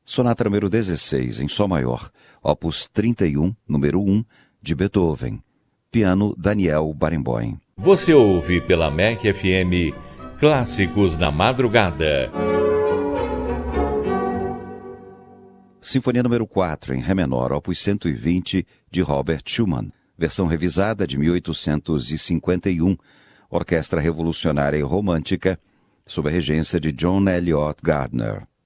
Sonata número 16, em Sol maior, opus 31, número 1, de Beethoven. Piano Daniel Barenboim. Você ouve pela MEC FM Clássicos na Madrugada. Sinfonia número 4, em Ré menor, opus 120, de Robert Schumann. Versão revisada de 1851, Orquestra Revolucionária e Romântica, sob a regência de John Eliot Gardner.